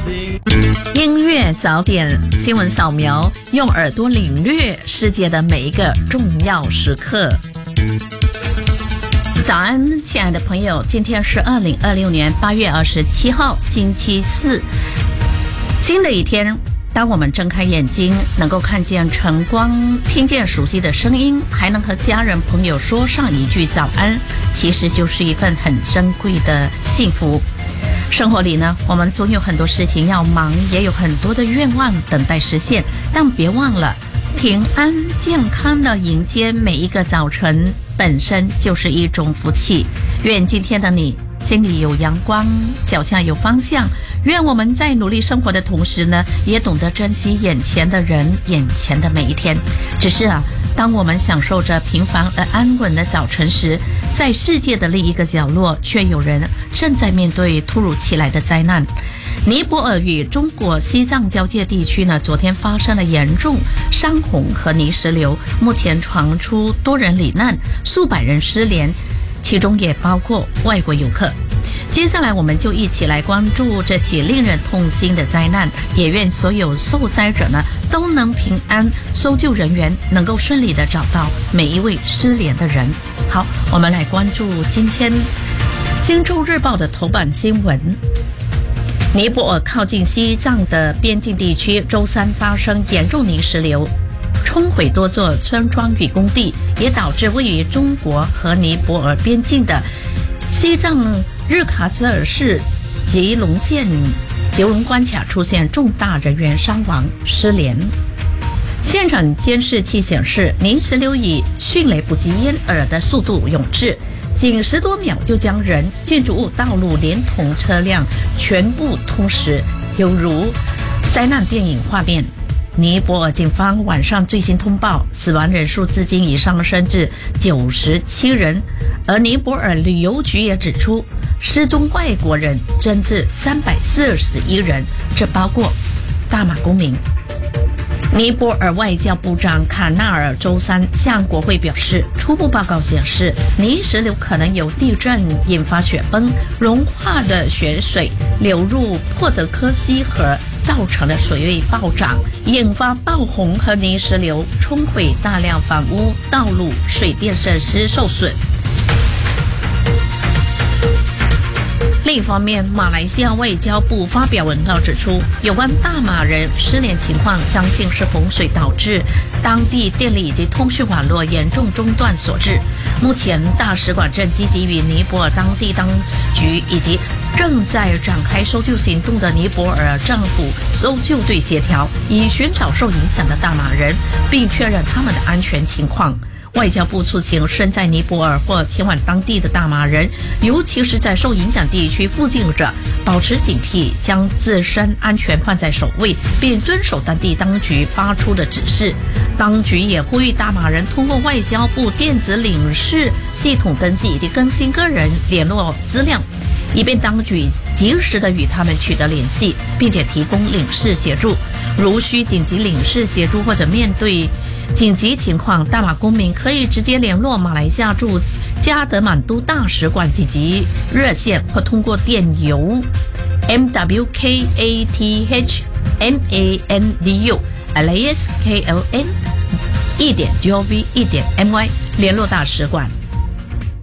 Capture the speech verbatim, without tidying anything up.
音乐早点新闻扫描，用耳朵领略世界的每一个重要时刻。早安，亲爱的朋友，今天是二零二六年八月二十七号，星期四，新的一天。当我们睁开眼睛，能够看见晨光，听见熟悉的声音，还能和家人朋友说上一句早安，其实就是一份很珍贵的幸福。生活里呢，我们总有很多事情要忙，也有很多的愿望等待实现，但别忘了，平安健康的迎接每一个早晨，本身就是一种福气。愿今天的你心里有阳光，脚下有方向。愿我们在努力生活的同时呢，也懂得珍惜眼前的人，眼前的每一天。只是啊，当我们享受着平凡而安稳的早晨时，在世界的另一个角落，却有人正在面对突如其来的灾难。尼泊尔与中国西藏交界地区呢，昨天发生了严重山洪和泥石流，目前传出多人罹难，数百人失联，其中也包括外国游客。接下来我们就一起来关注这起令人痛心的灾难，也愿所有受灾者呢都能平安，搜救人员能够顺利的找到每一位失联的人。好，我们来关注今天《新洲日报》的头版新闻。尼泊尔靠近西藏的边境地区，周三发生严重泥石流，冲毁多座村庄与工地，也导致位于中国和尼泊尔边境的西藏日喀则尔市吉隆县吉隆关卡出现重大人员伤亡失联。现场监视器显示，泥石流以迅雷不及掩耳的速度涌至，仅十多秒就将人、建筑物、道路连同车辆全部吞噬，犹如灾难电影画面。尼泊尔警方晚上最新通报，死亡人数至今已上升至九十七人，而尼泊尔旅游局也指出，失踪外国人增至三百四十一人，这包括大马公民。尼泊尔外交部长卡纳尔周三向国会表示，初步报告显示，泥石流可能由地震引发雪崩，融化的雪水流入珀德科西河，造成了水位暴涨，引发暴洪和泥石流，冲毁大量房屋、道路、水电设施受损。另一方面，马来西亚外交部发表文告指出，有关大马人失联情况，相信是洪水导致当地电力以及通讯网络严重中断所致。目前，大使馆正积极与尼泊尔当地当局以及正在展开搜救行动的尼泊尔政府搜救队协调，以寻找受影响的大马人，并确认他们的安全情况。外交部促请身在尼泊尔或前往当地的大马人，尤其是在受影响地区附近者，保持警惕，将自身安全放在首位，并遵守当地当局发出的指示。当局也呼吁大马人通过外交部电子领事系统登记以及更新个人联络资料，以便当局及时的与他们取得联系，并且提供领事协助。如需紧急领事协助或者面对紧急情况，大马公民可以直接联络马来西亚驻加德满都大使馆紧急热线，或通过电邮 m w k a t h m a n d u l a s k l n 一点 gov 一点 my 联络大使馆。